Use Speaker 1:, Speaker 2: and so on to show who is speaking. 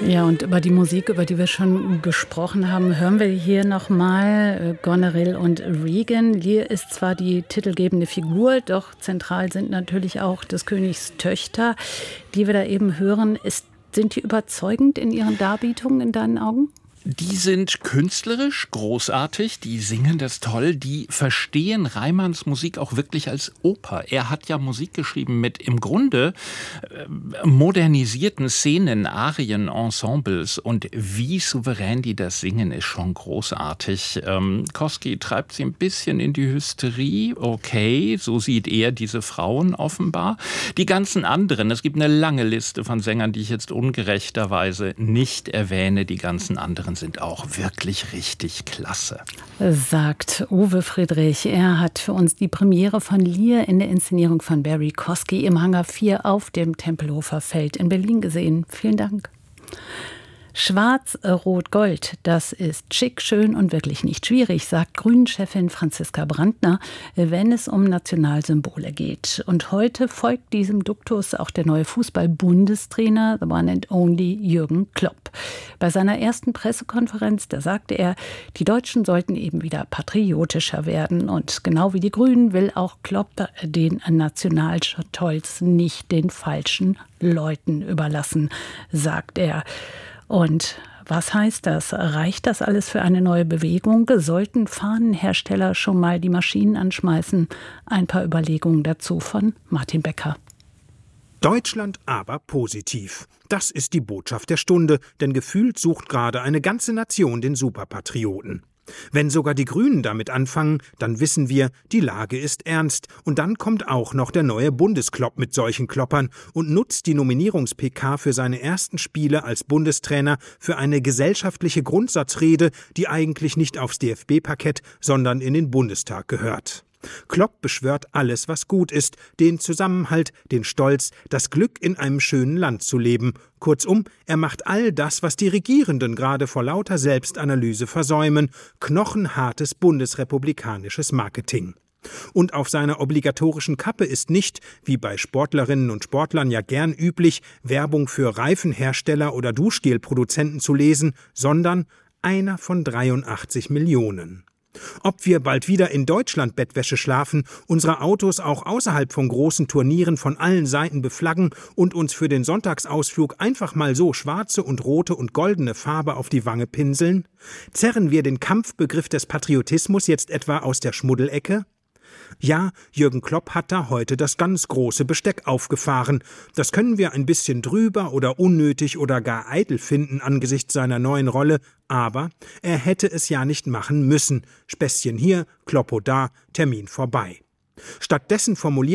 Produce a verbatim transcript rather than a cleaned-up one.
Speaker 1: Ja, und über die Musik, über die wir schon gesprochen haben, hören wir hier nochmal Goneril und Regan. Lear ist zwar die titelgebende Figur, doch zentral sind natürlich auch des Königs Töchter, die wir da eben hören. Ist, sind die überzeugend in ihren Darbietungen in deinen Augen?
Speaker 2: Die sind künstlerisch großartig, die singen das toll, die verstehen Reimanns Musik auch wirklich als Oper. Er hat ja Musik geschrieben mit im Grunde äh, modernisierten Szenen, Arien, Ensembles, und wie souverän die das singen, ist schon großartig. Ähm, Kosky treibt sie ein bisschen in die Hysterie, okay, so sieht er diese Frauen offenbar. Die ganzen anderen, es gibt eine lange Liste von Sängern, die ich jetzt ungerechterweise nicht erwähne, die ganzen anderen sind auch wirklich richtig klasse.
Speaker 1: Sagt Uwe Friedrich. Er hat für uns die Premiere von Lear in der Inszenierung von Barry Kosky im Hangar vier auf dem Tempelhofer Feld in Berlin gesehen. Vielen Dank. Schwarz, Rot, Gold, das ist schick, schön und wirklich nicht schwierig, sagt Grünen-Chefin Franziska Brandner, wenn es um Nationalsymbole geht. Und heute folgt diesem Duktus auch der neue Fußball-Bundestrainer, the one and only Jürgen Klopp. Bei seiner ersten Pressekonferenz, da sagte er, die Deutschen sollten eben wieder patriotischer werden. Und genau wie die Grünen will auch Klopp den Nationalstolz nicht den falschen Leuten überlassen, sagt er. Und was heißt das? Reicht das alles für eine neue Bewegung? Sollten Fahnenhersteller schon mal die Maschinen anschmeißen? Ein paar Überlegungen dazu von Martin Becker.
Speaker 3: Deutschland aber positiv. Das ist die Botschaft der Stunde, denn gefühlt sucht gerade eine ganze Nation den Superpatrioten. Wenn sogar die Grünen damit anfangen, dann wissen wir, die Lage ist ernst. Und dann kommt auch noch der neue Bundesklopp mit solchen Kloppern und nutzt die Nominierungs-P K für seine ersten Spiele als Bundestrainer für eine gesellschaftliche Grundsatzrede, die eigentlich nicht aufs D F B-Parkett, sondern in den Bundestag gehört. Klopp beschwört alles, was gut ist, den Zusammenhalt, den Stolz, das Glück, in einem schönen Land zu leben. Kurzum, er macht all das, was die Regierenden gerade vor lauter Selbstanalyse versäumen, knochenhartes bundesrepublikanisches Marketing. Und auf seiner obligatorischen Kappe ist nicht, wie bei Sportlerinnen und Sportlern ja gern üblich, Werbung für Reifenhersteller oder Duschgelproduzenten zu lesen, sondern einer von dreiundachtzig Millionen. Ob wir bald wieder in Deutschland Bettwäsche schlafen, unsere Autos auch außerhalb von großen Turnieren von allen Seiten beflaggen und uns für den Sonntagsausflug einfach mal so schwarze und rote und goldene Farbe auf die Wange pinseln? Zerren wir den Kampfbegriff des Patriotismus jetzt etwa aus der Schmuddelecke? Ja, Jürgen Klopp hat da heute das ganz große Besteck aufgefahren. Das können wir ein bisschen drüber oder unnötig oder gar eitel finden angesichts seiner neuen Rolle, aber er hätte es ja nicht machen müssen. Späßchen hier, Kloppo da, Termin vorbei. Stattdessen formuliert